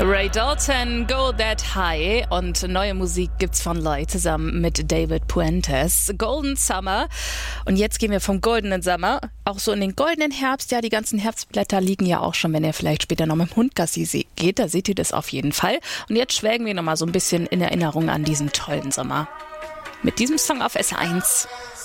Ray Dalton, Go That High, und neue Musik gibt's von Lloyd zusammen mit David Puentes. Golden Summer. Und jetzt gehen wir vom goldenen Sommer auch so in den goldenen Herbst. Ja, die ganzen Herbstblätter liegen ja auch schon, wenn ihr vielleicht später noch mit dem Hund Gassi geht. Da seht ihr das auf jeden Fall. Und jetzt schwelgen wir nochmal so ein bisschen in Erinnerung an diesen tollen Sommer. Mit diesem Song auf S1.